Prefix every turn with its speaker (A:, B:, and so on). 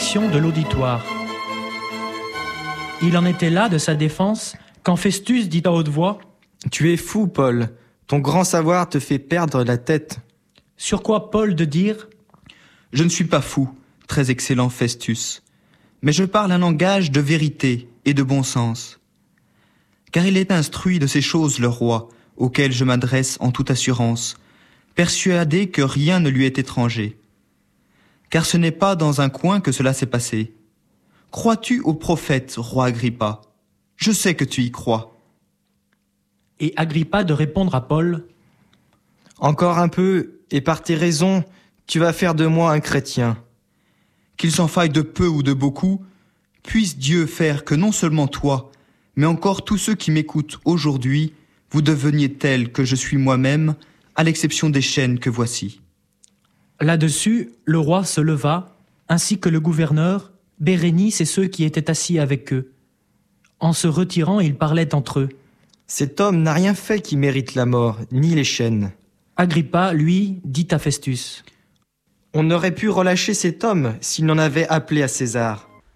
A: direction de l'auditoire. Il en était là de sa défense quand Festus dit à haute voix :
B: « Tu es fou, Paul. Ton grand savoir te fait perdre la tête. »
A: Sur quoi Paul de dire :
C: « Je ne suis pas fou, très excellent Festus, mais je parle un langage de vérité et de bon sens. Car il est instruit de ces choses, le roi, auquel je m'adresse en toute assurance, persuadé que rien ne lui est étranger. Car ce n'est pas dans un coin que cela s'est passé. Crois-tu au prophète, roi Agrippa ? Je sais que tu y crois. »
A: Et Agrippa de répondre à Paul :
B: « Encore un peu, et par tes raisons, tu vas faire de moi un chrétien. »
C: Qu'il s'en faille de peu ou de beaucoup, puisse Dieu faire que non seulement toi, mais encore tous ceux qui m'écoutent aujourd'hui, vous deveniez tels que je suis moi-même, à l'exception des chaînes que voici. »
A: Là-dessus, le roi se leva, ainsi que le gouverneur, Bérénice et ceux qui étaient assis avec eux. En se retirant, ils parlaient entre eux.
B: « Cet homme n'a rien fait qui mérite la mort, ni les chaînes. »
A: Agrippa, lui, dit à Festus :
B: « On aurait pu relâcher cet homme s'il n'en avait appelé à César. »